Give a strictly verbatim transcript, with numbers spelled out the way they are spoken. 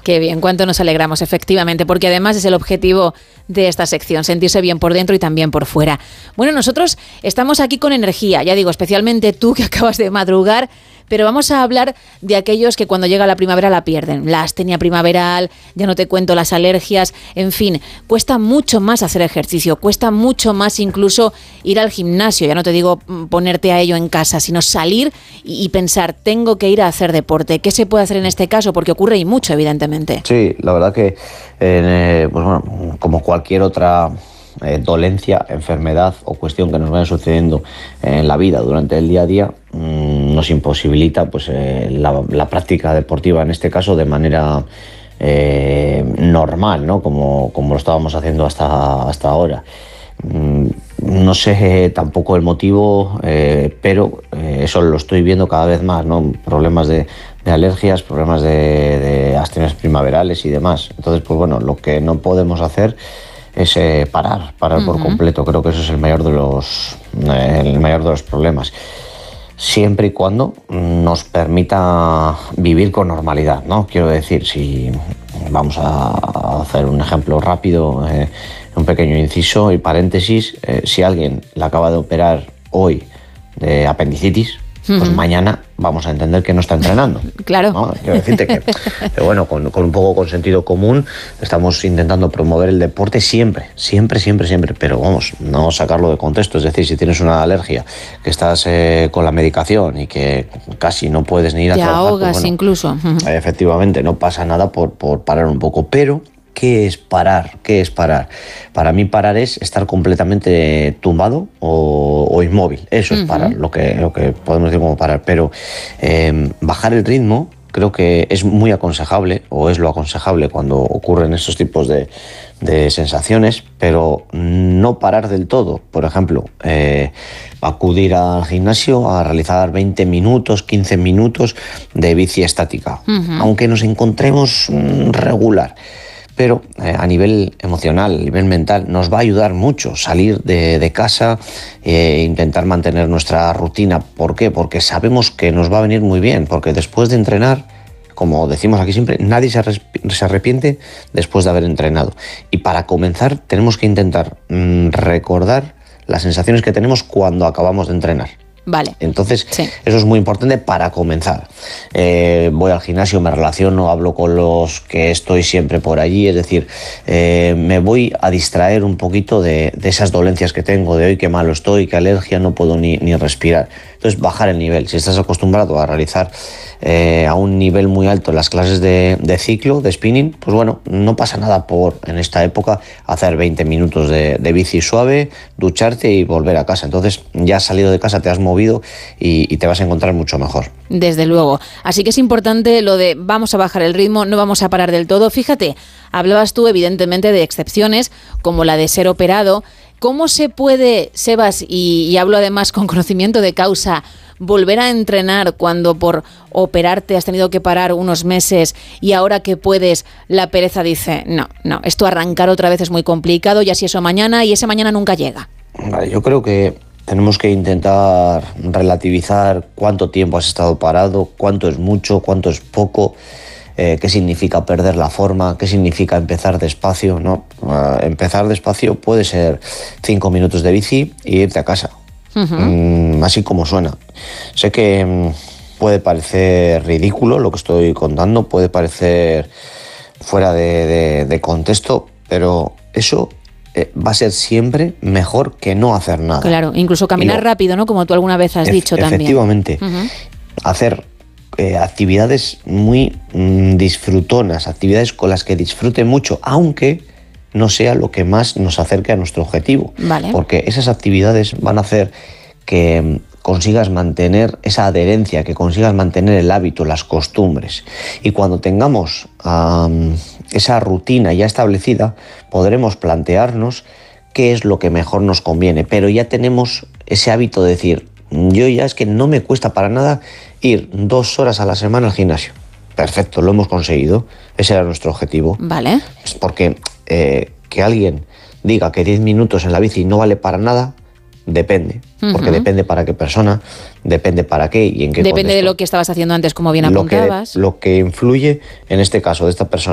Qué bien, cuánto nos alegramos, efectivamente, porque además es el objetivo de esta sección, sentirse bien por dentro y también por fuera. Bueno, nosotros estamos aquí con energía, ya digo, especialmente tú que acabas de madrugar, pero vamos a hablar de aquellos que cuando llega la primavera la pierden. La astenia primaveral, ya no te cuento las alergias, en fin, cuesta mucho más hacer ejercicio, cuesta mucho más incluso ir al gimnasio, ya no te digo ponerte a ello en casa, sino salir y, y pensar, tengo que ir a hacer deporte. ¿Qué se puede hacer en este caso? Porque ocurre y mucho, evidentemente. Sí, la verdad que, eh, pues bueno, como cualquier otra eh, dolencia, enfermedad o cuestión que nos vaya sucediendo en la vida durante el día a día, mmm, nos imposibilita pues eh, la, la práctica deportiva, en este caso de manera eh, normal, ¿no? Como, como lo estábamos haciendo hasta, hasta ahora. Mm, no sé tampoco el motivo, eh, pero eh, eso lo estoy viendo cada vez más, ¿no? Problemas de, de alergias, problemas de, de astenias primaverales y demás. Entonces, pues bueno, lo que no podemos hacer es eh, parar, parar uh-huh. por completo. Creo que eso es el mayor de los, eh, el mayor de los problemas. Siempre y cuando nos permita vivir con normalidad, ¿no? Quiero decir, si vamos a hacer un ejemplo rápido, eh, un pequeño inciso y paréntesis, eh, si alguien le acaba de operar hoy de apendicitis, uh-huh. pues mañana vamos a entender que no está entrenando. Claro. ¿No? Quiero decirte que, pero bueno, con, con un poco con sentido común, estamos intentando promover el deporte siempre, siempre, siempre, siempre, pero vamos, no sacarlo de contexto. Es decir, si tienes una alergia, que estás eh, con la medicación y que casi no puedes ni ir a Te trabajar. Te ahogas pues bueno, incluso. Uh-huh. Efectivamente, no pasa nada por, por parar un poco, pero ¿qué es parar? ¿Qué es parar? Para mí parar es estar completamente tumbado o, o inmóvil. Eso uh-huh. es parar, lo que, lo que podemos decir como parar. Pero eh, bajar el ritmo creo que es muy aconsejable, o es lo aconsejable cuando ocurren estos tipos de, de sensaciones, pero no parar del todo. Por ejemplo, eh, acudir al gimnasio a realizar veinte minutos, quince minutos de bici estática, uh-huh. aunque nos encontremos mm, regular. Pero eh, a nivel emocional, a nivel mental, nos va a ayudar mucho salir de, de casa e eh, intentar mantener nuestra rutina. ¿Por qué? Porque sabemos que nos va a venir muy bien, porque después de entrenar, como decimos aquí siempre, nadie se, se arrepiente después de haber entrenado. Y para comenzar tenemos que intentar mmm, recordar las sensaciones que tenemos cuando acabamos de entrenar. Vale. Entonces, sí. eso es muy importante para comenzar. Eh, voy al gimnasio, me relaciono, hablo con los que estoy siempre por allí, es decir, eh, me voy a distraer un poquito de, de esas dolencias que tengo, de hoy qué malo estoy, qué alergia, no puedo ni, ni respirar. Entonces, bajar el nivel. Si estás acostumbrado a realizar eh, a un nivel muy alto las clases de, de ciclo, de spinning, pues bueno, no pasa nada por, en esta época, hacer veinte minutos de, de bici suave, ducharte y volver a casa. Entonces, ya has salido de casa, te has movido y, y te vas a encontrar mucho mejor. Desde luego. Así que es importante lo de vamos a bajar el ritmo, no vamos a parar del todo. Fíjate, hablabas tú evidentemente de excepciones como la de ser operado. ¿Cómo se puede, Sebas, y, y hablo además con conocimiento de causa, volver a entrenar cuando por operarte has tenido que parar unos meses y ahora que puedes, la pereza dice, no, no, esto arrancar otra vez es muy complicado, ya si eso mañana y ese mañana nunca llega? Vale, yo creo que tenemos que intentar relativizar cuánto tiempo has estado parado, cuánto es mucho, cuánto es poco, eh, qué significa perder la forma, qué significa empezar despacio, ¿no? Uh, empezar despacio puede ser cinco minutos de bici e irte a casa. Uh-huh. Mm, así como suena. Sé que mm, puede parecer ridículo lo que estoy contando, puede parecer fuera de, de, de contexto, pero eso eh, va a ser siempre mejor que no hacer nada. Claro, incluso caminar lo, rápido, ¿no? Como tú alguna vez has e- dicho también. Efectivamente. Uh-huh. Hacer eh, actividades muy mm, disfrutonas, actividades con las que disfrute mucho, aunque no sea lo que más nos acerque a nuestro objetivo. Vale. Porque esas actividades van a hacer que consigas mantener esa adherencia, que consigas mantener el hábito, las costumbres. Y cuando tengamos um, esa rutina ya establecida, podremos plantearnos qué es lo que mejor nos conviene. Pero ya tenemos ese hábito de decir, yo ya es que no me cuesta para nada ir dos horas a la semana al gimnasio. Perfecto, lo hemos conseguido. Ese era nuestro objetivo. Vale. Es porque eh, que alguien diga que diez minutos en la bici no vale para nada, depende. Uh-huh. Porque depende para qué persona, depende para qué y en qué Depende contexto. de lo que estabas haciendo antes, como bien apuntabas. Lo que, lo que influye en este caso de esta persona